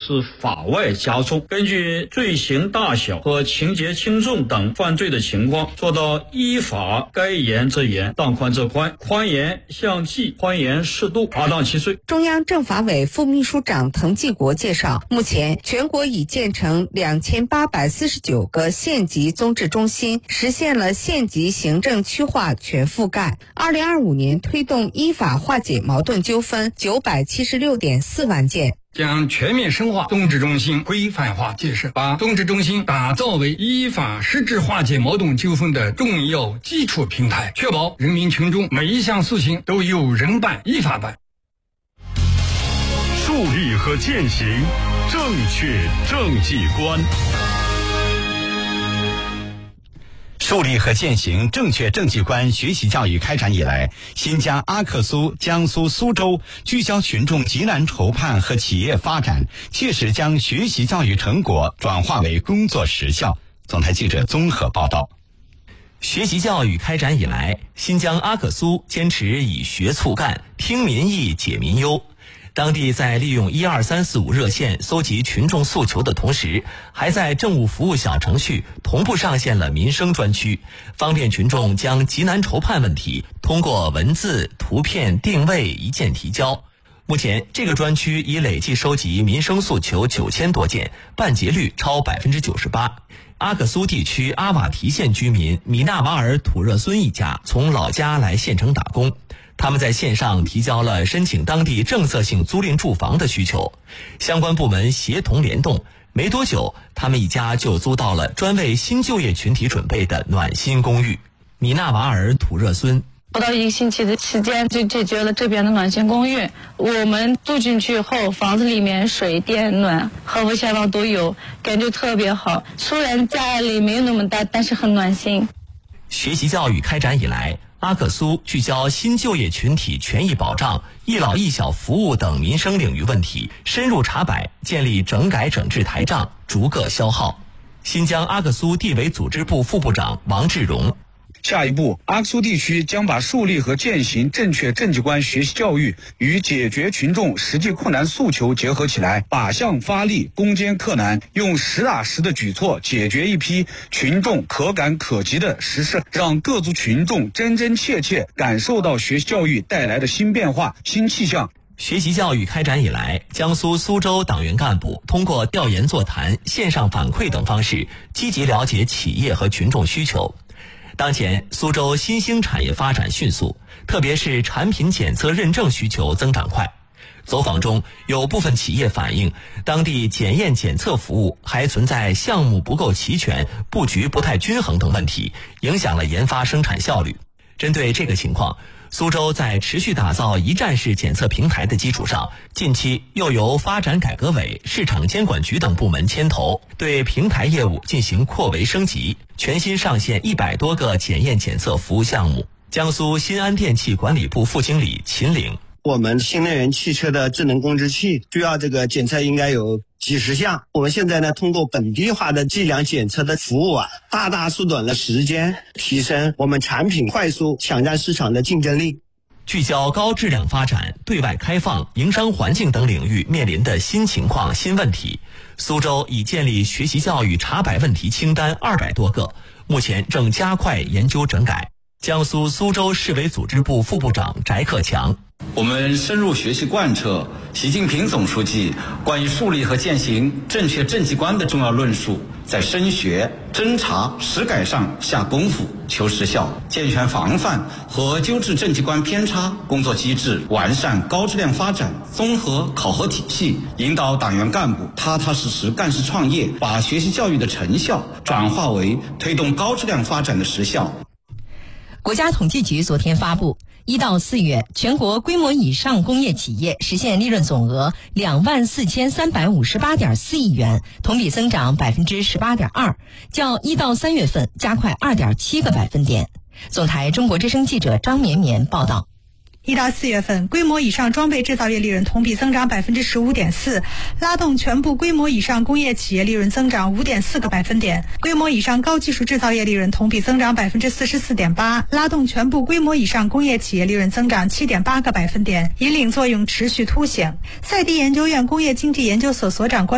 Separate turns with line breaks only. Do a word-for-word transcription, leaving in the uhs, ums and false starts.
是法外加重，根据罪行大小和情节轻重等犯罪的情况，做到依法该严则严，当宽则宽，宽严相济，宽严适度，罚当七岁。
中央政法委副秘书长滕继国介绍，目前全国已建成两千八百四十九个县级综治中心，实现了县级行政区划全覆盖。二零二五年推动依法化解矛盾纠纷九百七十六点四万件。
将全面深化综治中心规范化建设，把综治中心打造为依法实质化解矛盾纠纷的重要基础平台，确保人民群众每一项事情都有人办、依法办。
树立和践行正确政绩观。
树立和践行正确政绩观学习教育开展以来，新疆阿克苏、江苏苏州聚焦群众急难筹盼和企业发展，切实将学习教育成果转化为工作实效。总台记者综合报道。
学习教育开展以来，新疆阿克苏坚持以学促干，听民意解民忧。当地在利用一二三四五热线搜集群众诉求的同时，还在政务服务小程序同步上线了民生专区，方便群众将急难筹盼问题通过文字、图片定位一键提交。目前这个专区已累计收集民生诉求九千多件，办结率超百分之九十八。阿克苏地区阿瓦提县居民米纳瓦尔土热孙一家从老家来县城打工，他们在线上提交了申请当地政策性租赁住房的需求，相关部门协同联动，没多久他们一家就租到了专为新就业群体准备的暖心公寓。米纳瓦尔土热孙
不到一个星期的时间就解决了这边的暖心公寓。我们住进去后，房子里面水电暖和无线网都有，感觉特别好。虽然家里没有那么大，但是很暖心。
学习教育开展以来，阿克苏聚焦新就业群体权益保障、一老一小服务等民生领域问题，深入查摆，建立整改整治台账，逐个消耗。新疆阿克苏地委组织部副部长王志荣。
下一步，阿克苏地区将把树立和践行正确政绩观学习教育与解决群众实际困难诉求结合起来，靶向发力，攻坚克难，用实打实的举措解决一批群众可感可及的实事，让各族群众真真切切感受到学习教育带来的新变化、新气象。
学习教育开展以来，江苏苏州党员干部通过调研座谈、线上反馈等方式，积极了解企业和群众需求。当前苏州新兴产业发展迅速，特别是产品检测认证需求增长快。走访中，有部分企业反映，当地检验检测服务还存在项目不够齐全、布局不太均衡等问题，影响了研发生产效率。针对这个情况，苏州在持续打造一站式检测平台的基础上，近期又由发展改革委、市场监管局等部门牵头，对平台业务进行扩围升级，全新上线一百多个检验检测服务项目。江苏新安电器管理部副经理秦岭。
我们新能源汽车的智能控制器需要这个检测应该有几十项，我们现在呢通过本地化的计量检测的服务啊，大大缩短了时间，提升我们产品快速抢占市场的竞争力。
聚焦高质量发展、对外开放、营商环境等领域面临的新情况、新问题，苏州已建立学习教育查摆问题清单二百多个，目前正加快研究整改。江苏苏州市委组织部副部长翟克强。
我们深入学习贯彻习近平总书记关于树立和践行正确政绩观的重要论述，在深学、侦查、实改上下功夫，求实效，健全防范和纠治政绩观偏差工作机制，完善高质量发展综合考核体系，引导党员干部踏踏实实干事创业，把学习教育的成效转化为推动高质量发展的实效。
国家统计局昨天发布，一到四月，全国规模以上工业企业实现利润总额两万四千三百五十八点四亿元，同比增长百分之十八点二，较一到三月份加快二点七个百分点。总台中国之声记者张绵绵报道。
一到四月份，规模以上装备制造业利润同比增长百分之十五点四，拉动全部规模以上工业企业利润增长五点四个百分点。规模以上高技术制造业利润同比增长百分之四十四点八，拉动全部规模以上工业企业利润增长七点八个百分点，引领作用持续凸显。赛迪研究院工业经济研究所所长关